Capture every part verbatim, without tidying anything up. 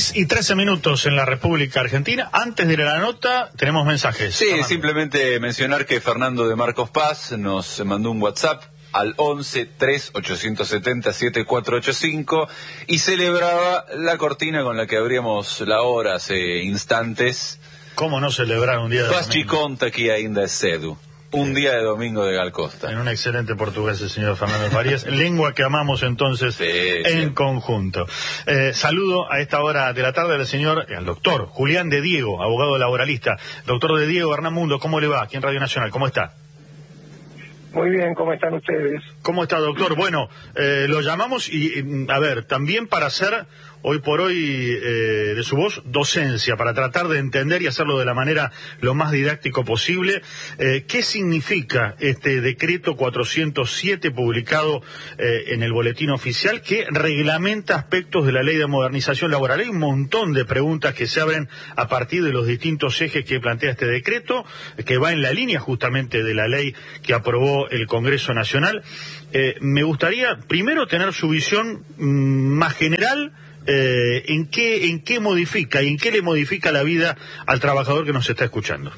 diez y trece minutos en la República Argentina. Antes de ir a la nota, tenemos mensajes. Sí, Fernando. Simplemente mencionar que Fernando de Marcos Paz nos mandó un WhatsApp al once tres ochocientos setenta siete cuatro ocho cinco y celebraba la cortina con la que abríamos la hora hace instantes. ¿Cómo no celebrar un día de Faz ci domingo? conta que ainda es cedo. Un día de domingo de Gal Costa. En un excelente portugués el señor Fernando Farías, lengua que amamos entonces Sí, en sí. conjunto. Eh, saludo a esta hora de la tarde al señor, al doctor Julián de Diego, abogado laboralista. Doctor de Diego, Hernán Mundo, ¿cómo le va? Aquí en Radio Nacional, ¿cómo está? Muy bien, ¿cómo están ustedes? ¿Cómo está, doctor? Bueno, eh, lo llamamos y, a ver, también para hacer hoy por hoy eh, de su voz docencia, para tratar de entender y hacerlo de la manera lo más didáctico posible. Eh, ¿Qué significa este decreto cuatrocientos siete publicado eh, en el boletín oficial que reglamenta aspectos de la ley de modernización laboral? Hay un montón de preguntas que se abren a partir de los distintos ejes que plantea este decreto, que va en la línea justamente de la ley que aprobó el Congreso Nacional. Eh, me gustaría primero tener su visión mmm, más general. Eh, ¿en qué, en qué modifica y en qué le modifica la vida al trabajador que nos está escuchando?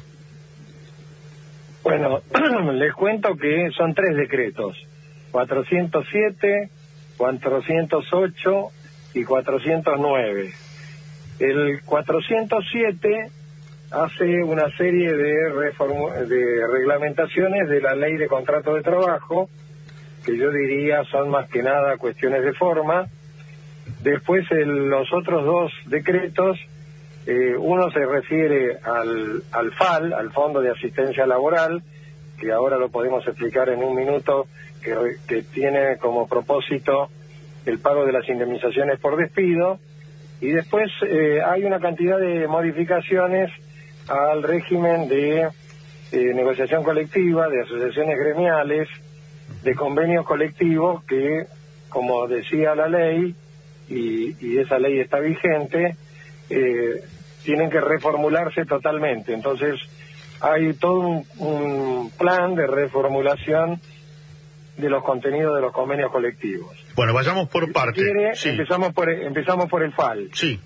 Bueno, les cuento que son tres decretos, cuatrocientos siete, cuatrocientos ocho y cuatrocientos nueve. El cuatrocientos siete hace una serie de, reform- de reglamentaciones de la ley de contrato de trabajo, que yo diría son más que nada cuestiones de forma. Después el, los otros dos decretos, eh, uno se refiere al, al F A L, al Fondo de Asistencia Laboral, que ahora lo podemos explicar en un minuto, que, que tiene como propósito el pago de las indemnizaciones por despido. Y después eh, hay una cantidad de modificaciones al régimen de eh, negociación colectiva, de asociaciones gremiales, de convenios colectivos que, como decía la ley, Y, y esa ley está vigente, eh, tienen que reformularse totalmente. Entonces hay todo un, un plan de reformulación de los contenidos de los convenios colectivos. Bueno, vayamos por Si parte. quiere, Sí. empezamos por empezamos por el F A L. Sí.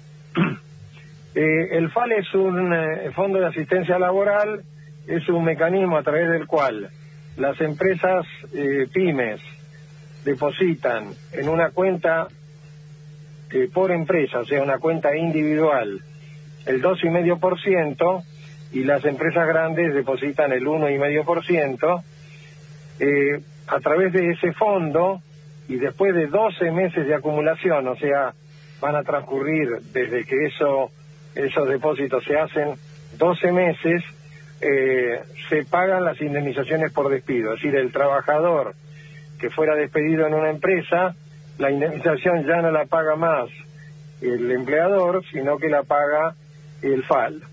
Eh, el F A L es un eh, fondo de asistencia laboral, es un mecanismo a través del cual las empresas eh, pymes depositan en una cuenta Eh, por empresa, o sea, una cuenta individual, el dos coma cinco por ciento, y las empresas grandes depositan el uno coma cinco por ciento, eh, a través de ese fondo, y después de doce meses de acumulación, o sea, van a transcurrir desde que eso esos depósitos se hacen doce meses, eh, se pagan las indemnizaciones por despido, es decir, el trabajador que fuera despedido en una empresa, la indemnización ya no la paga más el empleador, sino que la paga el F A L.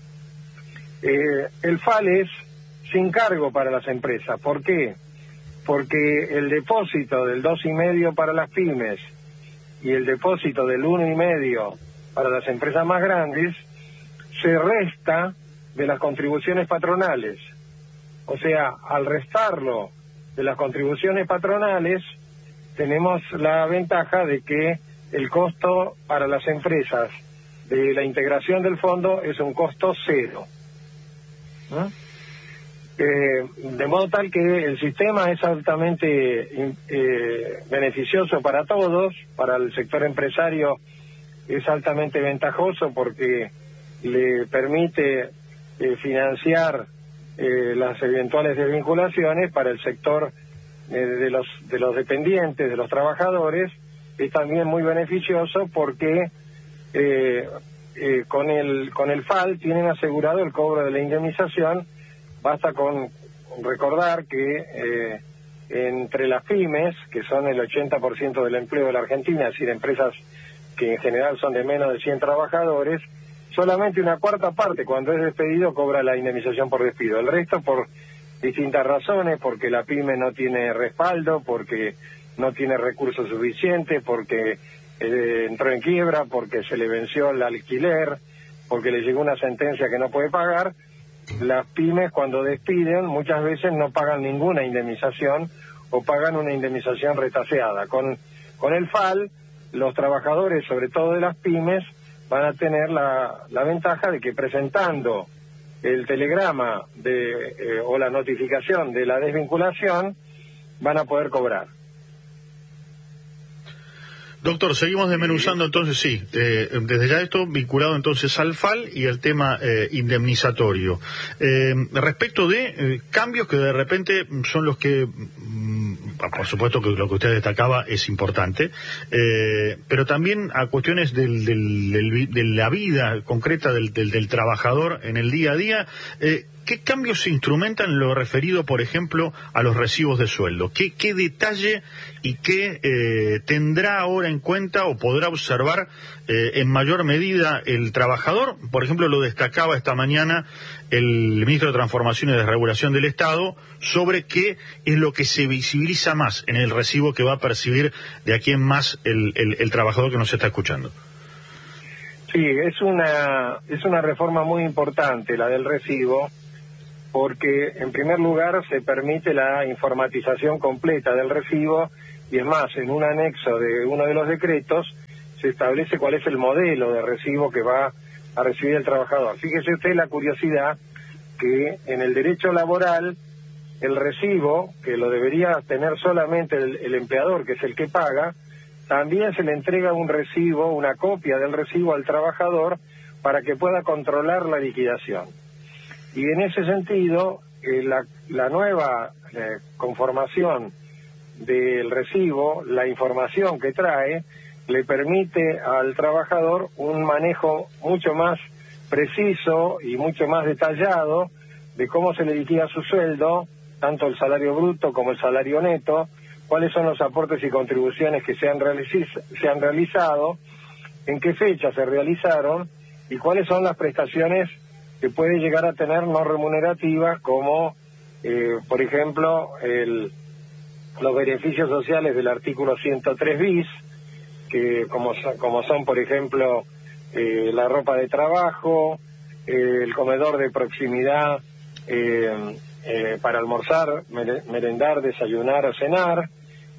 Eh, el F A L es sin cargo para las empresas. ¿Por qué? Porque el depósito del dos coma cinco para las pymes y el depósito del uno coma cinco para las empresas más grandes se resta de las contribuciones patronales. O sea, al restarlo de las contribuciones patronales, tenemos la ventaja de que el costo para las empresas de la integración del fondo es un costo cero. ¿no? Eh, de modo tal que el sistema es altamente eh, beneficioso para todos, para el sector empresario es altamente ventajoso porque le permite eh, financiar eh, las eventuales desvinculaciones. Para el sector de los de los dependientes, de los trabajadores, es también muy beneficioso porque eh, eh, con el con el F A L tienen asegurado el cobro de la indemnización. Basta con recordar que eh, entre las pymes, que son el ochenta por ciento del empleo de la Argentina, es decir, empresas que en general son de menos de cien trabajadores, solamente una cuarta parte, cuando es despedido, cobra la indemnización por despido. El resto por distintas razones, porque la pyme no tiene respaldo, porque no tiene recursos suficientes, porque eh, entró en quiebra, porque se le venció el alquiler, porque le llegó una sentencia que no puede pagar. Las pymes, cuando despiden, muchas veces no pagan ninguna indemnización o pagan una indemnización retaseada. Con, con el F A L, los trabajadores, sobre todo de las pymes, van a tener la, la ventaja de que presentando el telegrama de, eh, o la notificación de la desvinculación van a poder cobrar. Doctor, seguimos desmenuzando entonces, sí, eh, desde ya esto vinculado entonces al F A L y al tema eh, indemnizatorio. Eh, respecto de eh, cambios que de repente son los que, mm, por supuesto que lo que usted destacaba es importante, eh, pero también a cuestiones del, del, del, de la vida concreta del, del, del trabajador en el día a día, eh, ¿qué cambios se instrumentan en lo referido, por ejemplo, a los recibos de sueldo? ¿Qué, qué detalle y qué eh, tendrá ahora en cuenta o podrá observar eh, en mayor medida el trabajador? Por ejemplo, lo destacaba esta mañana el ministro de Transformación y Desregulación del Estado sobre qué es lo que se visibiliza más en el recibo que va a percibir de aquí en más el, el, el trabajador que nos está escuchando. Sí, es una, es una reforma muy importante la del recibo, porque en primer lugar se permite la informatización completa del recibo y es más, en un anexo de uno de los decretos se establece cuál es el modelo de recibo que va a recibir el trabajador. Fíjese usted la curiosidad que en el derecho laboral el recibo, que lo debería tener solamente el, el empleador, que es el que paga, también se le entrega un recibo, una copia del recibo al trabajador para que pueda controlar la liquidación. Y en ese sentido, eh, la, la nueva eh, conformación del recibo, la información que trae, le permite al trabajador un manejo mucho más preciso y mucho más detallado de cómo se le liquida su sueldo, tanto el salario bruto como el salario neto, cuáles son los aportes y contribuciones que se han, se han realizado, en qué fecha se realizaron y cuáles son las prestaciones que puede llegar a tener no remunerativas, como, eh, por ejemplo, el, los beneficios sociales del artículo ciento tres bis, que como, como son, por ejemplo, eh, la ropa de trabajo, eh, el comedor de proximidad eh, eh, para almorzar, merendar, desayunar o cenar,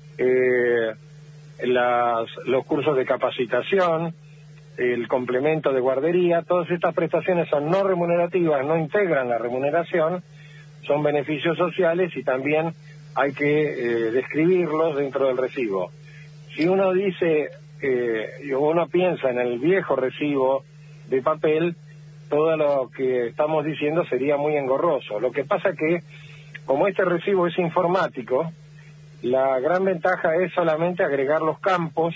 eh, las, los cursos de capacitación, el complemento de guardería. Todas estas prestaciones son no remunerativas, no integran la remuneración, son beneficios sociales y también hay que eh, describirlos dentro del recibo. Si uno dice, eh, uno piensa en el viejo recibo de papel, todo lo que estamos diciendo sería muy engorroso. Lo que pasa que, como este recibo es informático, la gran ventaja es solamente agregar los campos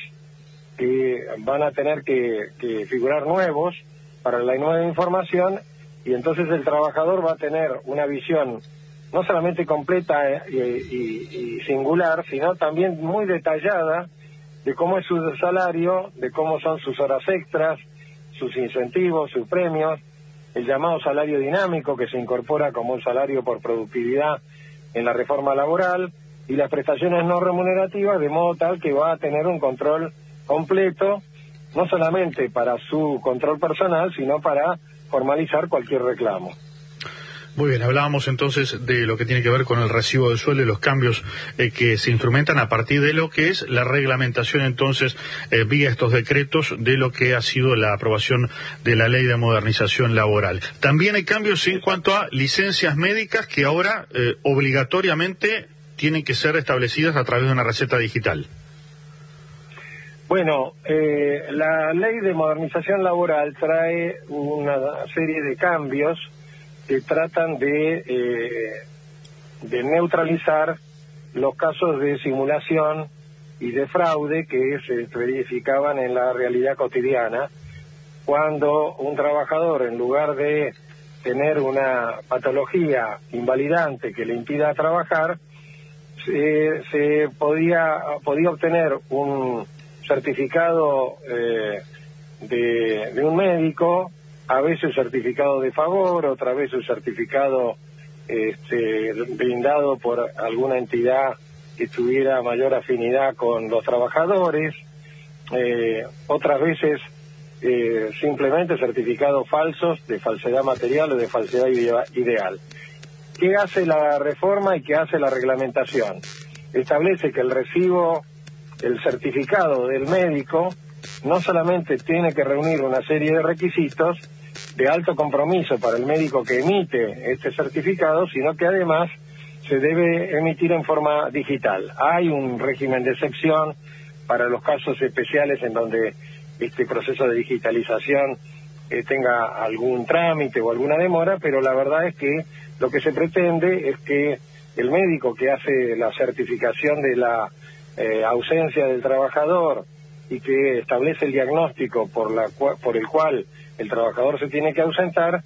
que van a tener que, que figurar nuevos para la nueva información, y entonces el trabajador va a tener una visión no solamente completa y, y, y singular, sino también muy detallada de cómo es su salario, de cómo son sus horas extras, sus incentivos, sus premios, el llamado salario dinámico que se incorpora como un salario por productividad en la reforma laboral, y las prestaciones no remunerativas, de modo tal que va a tener un control completo, no solamente para su control personal, sino para formalizar cualquier reclamo. Muy bien, hablábamos entonces de lo que tiene que ver con el recibo de sueldo y los cambios eh, que se instrumentan a partir de lo que es la reglamentación entonces eh, vía estos decretos de lo que ha sido la aprobación de la Ley de Modernización Laboral. También hay cambios en cuanto a licencias médicas que ahora eh, obligatoriamente tienen que ser establecidas a través de una receta digital. Bueno, eh, la Ley de Modernización Laboral trae una serie de cambios que tratan de, eh, de neutralizar los casos de simulación y de fraude que se verificaban en la realidad cotidiana, cuando un trabajador, en lugar de tener una patología invalidante que le impida trabajar, se, se podía, podía obtener un certificado eh, de, de un médico, a veces certificado de favor, otra vez un certificado este, brindado por alguna entidad que tuviera mayor afinidad con los trabajadores, eh, otras veces eh, simplemente certificados falsos de falsedad material o de falsedad ideal. ¿Qué hace la reforma y qué hace la reglamentación? Establece que el recibo, el certificado del médico, no solamente tiene que reunir una serie de requisitos de alto compromiso para el médico que emite este certificado, sino que además se debe emitir en forma digital. Hay un régimen de excepción para los casos especiales en donde este proceso de digitalización eh, tenga algún trámite o alguna demora, pero la verdad es que lo que se pretende es que el médico que hace la certificación de la eh, ausencia del trabajador y que establece el diagnóstico por, la, por el cual el trabajador se tiene que ausentar,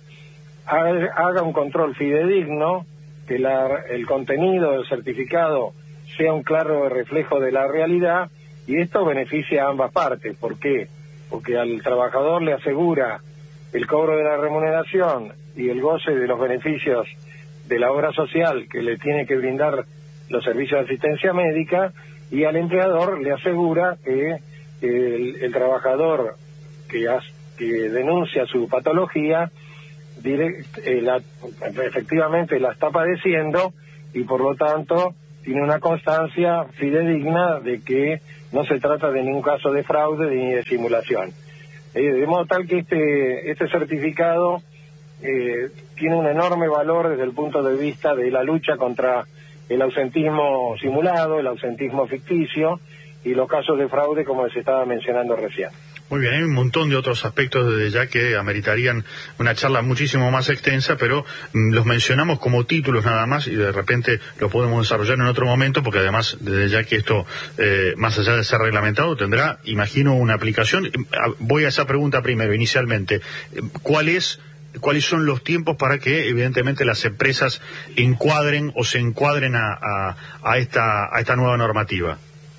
haga un control fidedigno, que la, el contenido del certificado sea un claro reflejo de la realidad, y esto beneficia a ambas partes. ¿Por qué? Porque al trabajador le asegura el cobro de la remuneración y el goce de los beneficios de la obra social que le tiene que brindar los servicios de asistencia médica, y al empleador le asegura que el, el trabajador que, has, que denuncia su patología direct, eh, la, efectivamente la está padeciendo, y por lo tanto tiene una constancia fidedigna de que no se trata de ningún caso de fraude ni de simulación. Eh, de modo tal que este, este certificado eh, tiene un enorme valor desde el punto de vista de la lucha contra el ausentismo simulado, el ausentismo ficticio y los casos de fraude, como les estaba mencionando recién. Muy bien, hay un montón de otros aspectos desde ya que ameritarían una charla muchísimo más extensa, pero mm, los mencionamos como títulos nada más, y de repente lo podemos desarrollar en otro momento, porque además desde ya que esto, eh, más allá de ser reglamentado, tendrá, imagino, una aplicación. Voy a esa pregunta primero, inicialmente. ¿Cuál es, cuáles son los tiempos para que, evidentemente, las empresas encuadren o se encuadren a, a, a, esta, a esta nueva normativa?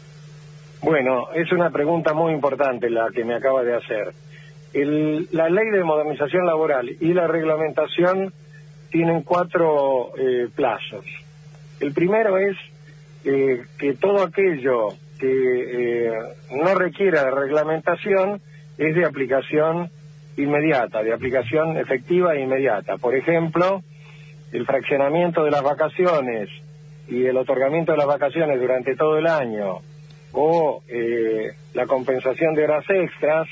Bueno, es una pregunta muy importante la que me acaba de hacer. El, la ley de modernización laboral y la reglamentación tienen cuatro eh, plazos. El primero es eh, que todo aquello que eh, no requiera de reglamentación es de aplicación inmediata, de aplicación efectiva e inmediata. Por ejemplo, el fraccionamiento de las vacaciones y el otorgamiento de las vacaciones durante todo el año, o eh, la compensación de horas extras,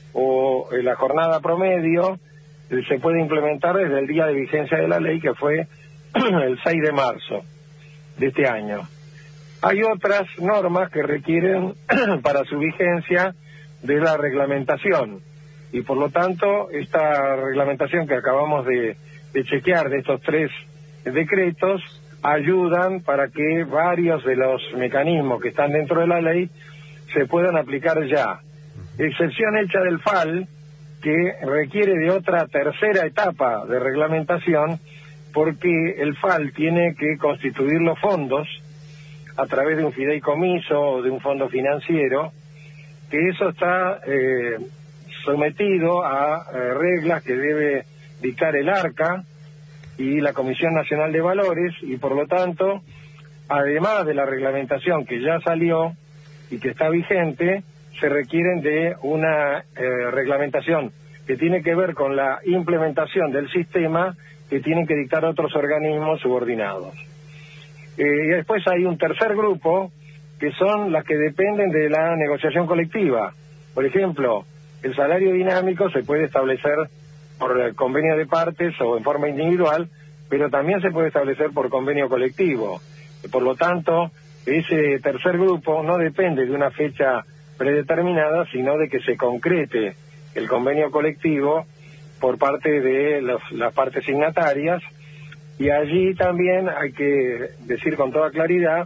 o eh, la jornada promedio, eh, se puede implementar desde el día de vigencia de la ley, que fue el seis de marzo de este año. Hay otras normas que requieren para su vigencia de la reglamentación, y por lo tanto esta reglamentación que acabamos de, de chequear de estos tres decretos ayudan para que varios de los mecanismos que están dentro de la ley se puedan aplicar ya. Excepción hecha del F A L, que requiere de otra tercera etapa de reglamentación, porque el F A L tiene que constituir los fondos a través de un fideicomiso o de un fondo financiero, que eso está eh, sometido a eh, reglas que debe dictar el ARCA y la Comisión Nacional de Valores, y por lo tanto, además de la reglamentación que ya salió y que está vigente, se requieren de una eh, reglamentación que tiene que ver con la implementación del sistema, que tienen que dictar otros organismos subordinados. Eh, y después hay un tercer grupo, que son las que dependen de la negociación colectiva. Por ejemplo, el salario dinámico se puede establecer por convenio de partes o en forma individual, pero también se puede establecer por convenio colectivo. Por lo tanto, ese tercer grupo no depende de una fecha predeterminada, sino de que se concrete el convenio colectivo por parte de los, las partes signatarias, y allí también hay que decir con toda claridad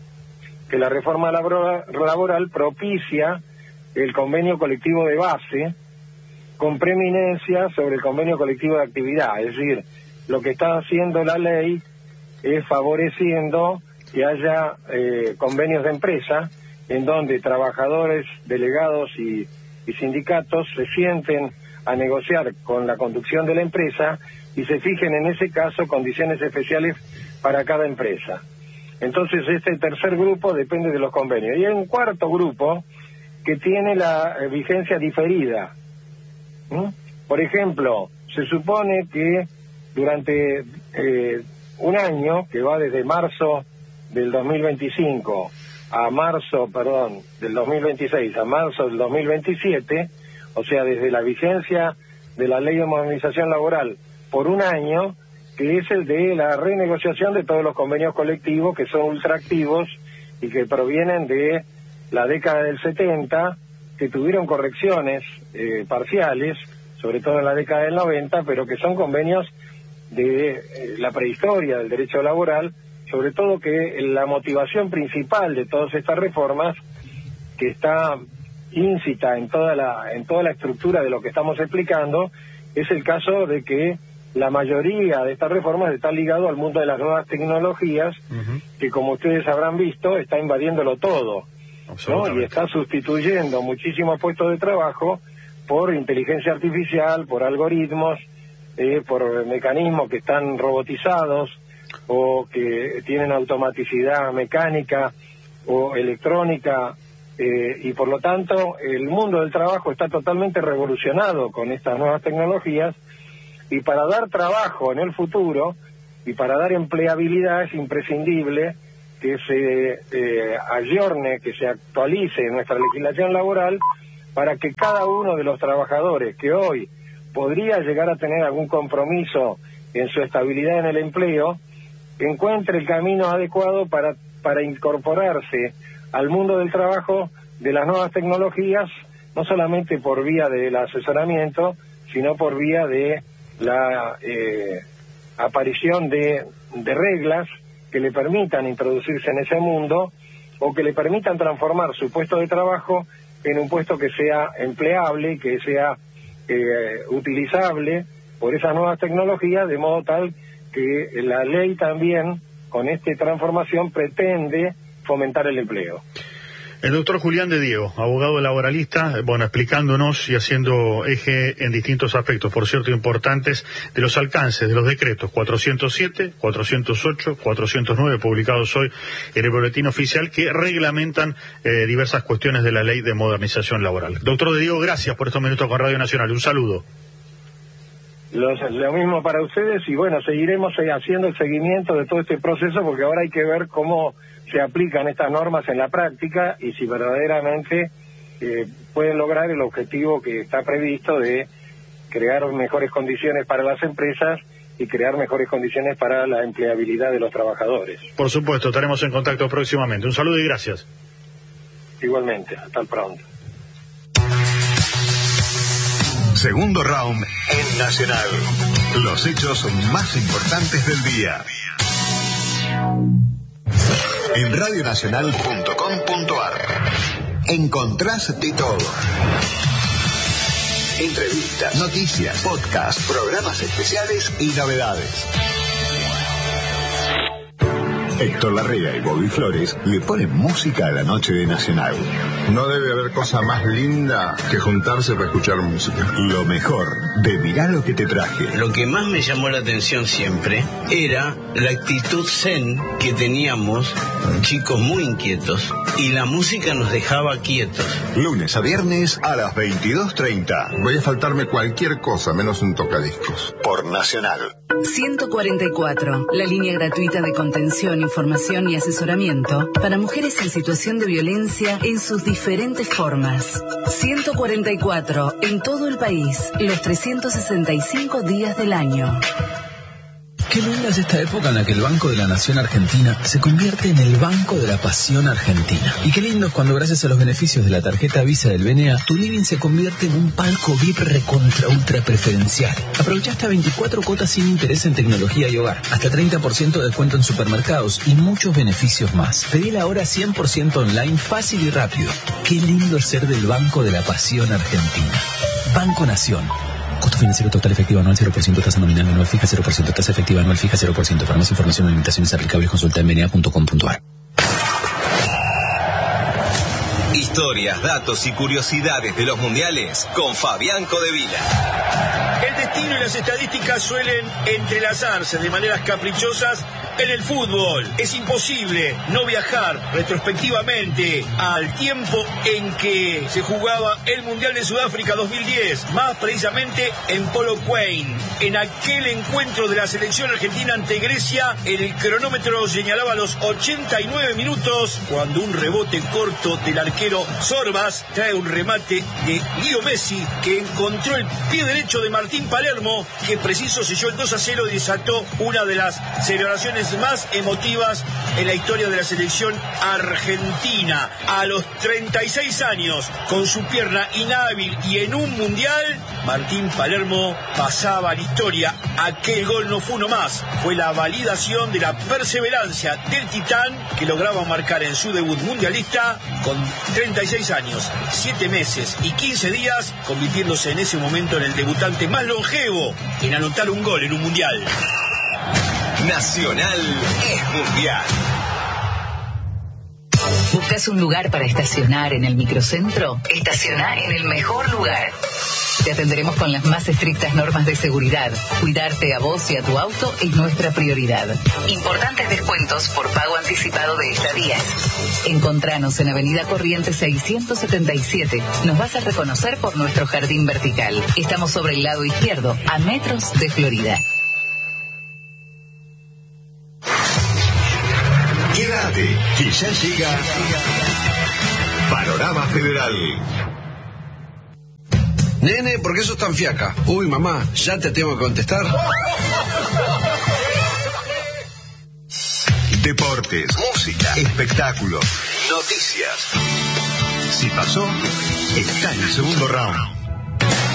que la reforma laboral, laboral propicia el convenio colectivo de base, con preeminencia sobre el convenio colectivo de actividad. Es decir, lo que está haciendo la ley es favoreciendo que haya eh, convenios de empresa en donde trabajadores, delegados y, y sindicatos se sienten a negociar con la conducción de la empresa y se fijen en ese caso condiciones especiales para cada empresa. Entonces este tercer grupo depende de los convenios. Y hay un cuarto grupo que tiene la eh, vigencia diferida. ¿Mm? Por ejemplo, se supone que durante eh, un año, que va desde marzo del dos mil veinticinco a marzo, perdón, del dos mil veintiséis a marzo del dos mil veintisiete, o sea, desde la vigencia de la Ley de Modernización Laboral por un año, que es el de la renegociación de todos los convenios colectivos que son ultraactivos y que provienen de la década del setenta, que tuvieron correcciones eh, parciales, sobre todo en la década del noventa, pero que son convenios de eh, la prehistoria del derecho laboral, sobre todo que la motivación principal de todas estas reformas, que está íncita en toda la en toda la estructura de lo que estamos explicando, es el caso de que la mayoría de estas reformas está ligado al mundo de las nuevas tecnologías, uh-huh. que como ustedes habrán visto, está invadiéndolo todo, ¿no? Y está sustituyendo muchísimos puestos de trabajo por inteligencia artificial, por algoritmos, eh, por mecanismos que están robotizados o que tienen automaticidad mecánica o electrónica, eh, y por lo tanto el mundo del trabajo está totalmente revolucionado con estas nuevas tecnologías, y para dar trabajo en el futuro y para dar empleabilidad es imprescindible que se eh, ayorne, que se actualice nuestra legislación laboral para que cada uno de los trabajadores que hoy podría llegar a tener algún compromiso en su estabilidad en el empleo, encuentre el camino adecuado para, para incorporarse al mundo del trabajo de las nuevas tecnologías, no solamente por vía del asesoramiento, sino por vía de la eh, aparición de, de reglas que le permitan introducirse en ese mundo o que le permitan transformar su puesto de trabajo en un puesto que sea empleable, que sea eh, utilizable por esas nuevas tecnologías, de modo tal que la ley también, con esta transformación, pretende fomentar el empleo. El doctor Julián de Diego, abogado laboralista, bueno, explicándonos y haciendo eje en distintos aspectos, por cierto, importantes, de los alcances de los decretos cuatrocientos siete, cuatrocientos ocho, cuatrocientos nueve, publicados hoy en el Boletín Oficial, que reglamentan eh, diversas cuestiones de la Ley de Modernización Laboral. Doctor de Diego, gracias por estos minutos con Radio Nacional. Un saludo. Los, lo mismo para ustedes, y bueno, seguiremos haciendo el seguimiento de todo este proceso, porque ahora hay que ver cómo se aplican estas normas en la práctica y si verdaderamente eh, pueden lograr el objetivo que está previsto de crear mejores condiciones para las empresas y crear mejores condiciones para la empleabilidad de los trabajadores. Por supuesto, estaremos en contacto próximamente. Un saludo y gracias. Igualmente, hasta el pronto. Segundo round en Nacional. Los hechos más importantes del día. En radio nacional punto com punto a r encontrás de todo. Entrevistas, noticias, podcasts, programas especiales y novedades. Héctor Larrea y Bobby Flores le ponen música a la noche de Nacional. No debe haber cosa más linda que juntarse para escuchar música. Lo mejor de Mirá lo que te traje. Lo que más me llamó la atención siempre era la actitud zen que teníamos, chicos muy inquietos, y la música nos dejaba quietos. Lunes a viernes a las veintidós treinta. Voy a faltarme cualquier cosa menos un tocadiscos. Por Nacional. ciento cuarenta y cuatro, la línea gratuita de contención, información y asesoramiento para mujeres en situación de violencia en sus diferentes formas. ciento cuarenta y cuatro, en todo el país, los trescientos sesenta y cinco días del año. Qué linda es esta época en la que el Banco de la Nación Argentina se convierte en el Banco de la Pasión Argentina. Y qué lindo es cuando, gracias a los beneficios de la tarjeta Visa del B N A, tu living se convierte en un palco V I P recontra ultra preferencial. Aprovecha hasta veinticuatro cuotas sin interés en tecnología y hogar, hasta treinta por ciento de descuento en supermercados y muchos beneficios más. Pedila ahora cien por ciento online, fácil y rápido. Qué lindo es ser del Banco de la Pasión Argentina. Banco Nación. Costo financiero total efectivo anual cero por ciento, tasa nominal anual fija cero por ciento, tasa efectiva anual fija cero por ciento. Para más información o limitaciones aplicables, consulta en b n a punto com punto a r. Historias, datos y curiosidades de los mundiales con Fabián Codevila. El destino y las estadísticas suelen entrelazarse de maneras caprichosas en el fútbol. Es imposible no viajar retrospectivamente al tiempo en que se jugaba el Mundial de Sudáfrica dos mil diez, más precisamente en Polokwane. En aquel encuentro de la selección argentina ante Grecia, el cronómetro señalaba los ochenta y nueve minutos, cuando un rebote corto del arquero Sorbas trae un remate de Leo Messi, que encontró el pie derecho de Martín Palermo, que preciso selló el dos a cero y desató una de las celebraciones más emotivas en la historia de la selección argentina. A los treinta y seis años, con su pierna inhábil y en un mundial, Martín Palermo pasaba a la historia. Aquel gol no fue uno más, fue la validación de la perseverancia del titán, que lograba marcar en su debut mundialista con treinta y seis años, siete meses y quince días, convirtiéndose en ese momento en el debutante más longevo en anotar un gol en un mundial. Nacional es mundial. ¿Buscas un lugar para estacionar en el microcentro? Estaciona en el mejor lugar. Te atenderemos con las más estrictas normas de seguridad. Cuidarte a vos y a tu auto es nuestra prioridad. Importantes descuentos por pago anticipado de estadías. Encontranos en Avenida Corrientes seiscientos setenta y siete. Nos vas a reconocer por nuestro jardín vertical. Estamos sobre el lado izquierdo, a metros de Florida. Quédate, que ya llega Panorama Federal. Nene, ¿por qué sos tan fiaca? Uy, mamá, ya te tengo que contestar. Deportes, música, espectáculos, noticias. Si pasó, está en el segundo round.